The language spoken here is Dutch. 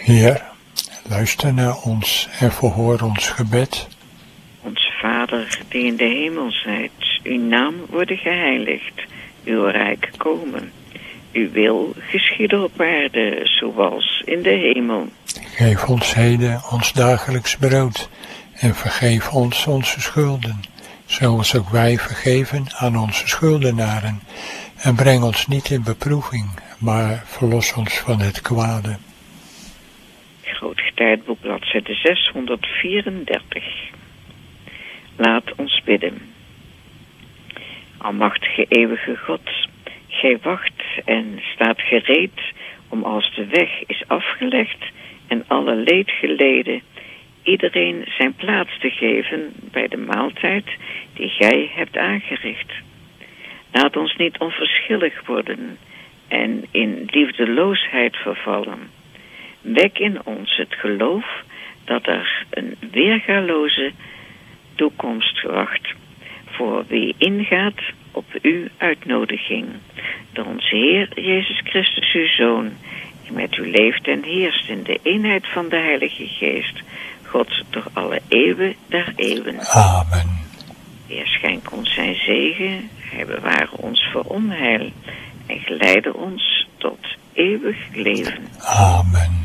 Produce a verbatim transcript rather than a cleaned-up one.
Heer, luister naar ons en verhoor ons gebed. Onze Vader, die in de hemel zijt, uw naam worden geheiligd, uw rijk komen. Uw wil geschieden op aarde, zoals in de hemel. Geef ons heden ons dagelijks brood en vergeef ons onze schulden, zoals ook wij vergeven aan onze schuldenaren. En breng ons niet in beproeving, maar verlos ons van het kwade. Groot Getijdboek, bladzijde zeshonderdvierendertig. Laat ons bidden. Almachtige eeuwige God, gij wacht en staat gereed om als de weg is afgelegd en alle leed geleden, iedereen zijn plaats te geven bij de maaltijd die gij hebt aangericht. Laat ons niet onverschillig worden en in liefdeloosheid vervallen. Wek in ons het geloof dat er een weergaloze toekomst wacht voor wie ingaat op uw uitnodiging. Door onze Heer Jezus Christus, uw Zoon, die met u leeft en heerst in de eenheid van de Heilige Geest, God door alle eeuwen der eeuwen. Amen. Heer, schenk ons zijn zegen, hij beware ons voor onheil en geleide ons tot eeuwig leven. Amen.